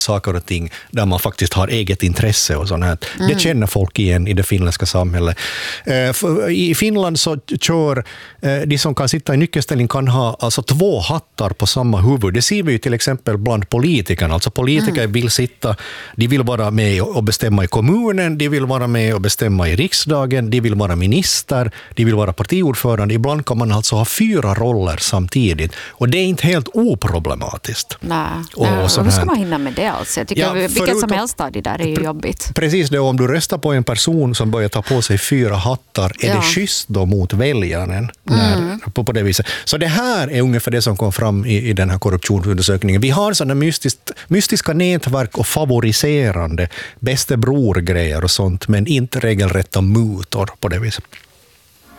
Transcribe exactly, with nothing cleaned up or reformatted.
saker och ting där man faktiskt har eget intresse och sånt här. Mm. Det känner folk igen i det finländska samhället. I Finland så kör de som kan sitta i nyckelställning kan ha alltså två hattar på samma huvud. Det ser vi ju till exempel bland politikerna. Alltså politiker mm. vill sitta, de vill vara med och bestämma i kommunen, de vill vara med och bestämma i riksdagen, de vill vara minister, de vill vara partiordförande. Ibland kan man alltså ha fyra roller samtidigt. Och det är inte helt oproblematiskt. Nej, och, nej. Och hur ska man hinna med det? Alltså, jag tycker ja, vilket förutom, som helst av det där är ju jobbigt. Precis det, om du röstar på en person som börjar ta på sig fyra hattar, är ja. det schysst då mot väljaren? När, mm. på, på det viset. Så det här är ungefär det som kom fram i, i den här korruptionsundersökningen. Vi har sådana mystiskt, mystiska nätverk och favoriserande bästebror-grejer och sånt, men inte regelrätta mutor på det viset.